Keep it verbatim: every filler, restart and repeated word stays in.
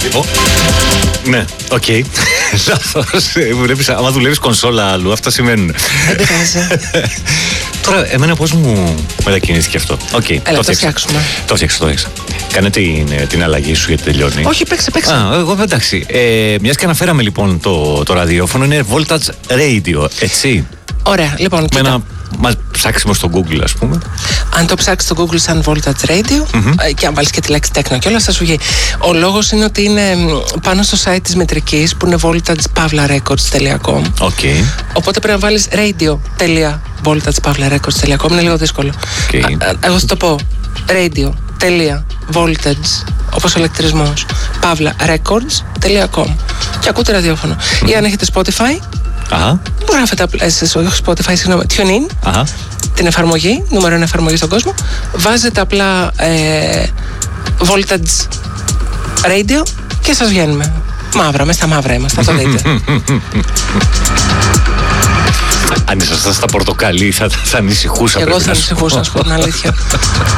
Ναι, οκ. Λάθος. Άμα δουλεύεις κονσόλα αλλού, αυτά σημαίνουν. Δεν πειράζει. Τώρα, εμένα πώς μου μετακινήθηκε αυτό. Οκ, Έλα, το φτιάξουμε. Το φτιάξα, το φτιάξα. Κάνε την, την αλλαγή σου γιατί τελειώνει. Όχι, παίξε, παίξε. Α, εγώ εντάξει. Ε, μιας και αναφέραμε λοιπόν το, το ραδιόφωνο, είναι Voltage Radio, έτσι. Ωραία, λοιπόν. Με κοίτα. ένα μας ψάξιμο στο Google, ας πούμε. Αν το ψάξεις στο Google σαν Voltage Radio Mm-hmm. και αν βάλεις και τη λέξη τέκνο και όλα θα σου βγει. Ο λόγος είναι ότι είναι πάνω στο site της μετρικής που είναι voltage pavla records τελεία com. Okay. Οπότε πρέπει να βάλεις radio τελεία voltage pavla records τελεία com. Είναι λίγο δύσκολο. Okay. Α, εγώ θα το πω. radio τελεία voltage, όπως ο ηλεκτρισμός, pavla records τελεία com. Και ακούτε ραδιόφωνο. Mm-hmm. Ή αν έχετε Spotify, Αχα. που γράφετε στο Spotify, συγγνώμη, TuneIn, Αχα. την εφαρμογή, νούμερο ένα εφαρμογή στον κόσμο, βάζετε απλά ε, Voltage Radio και σας βγαίνουμε. Μαύρα, μέσα στα μαύρα είμαστε, θα το δείτε. Αν ήσασταν στα πορτοκαλί θα, θα ανησυχούσα. Και εγώ πρέπει θα να σου πω. ανησυχούσα, να σου πω την αλήθεια.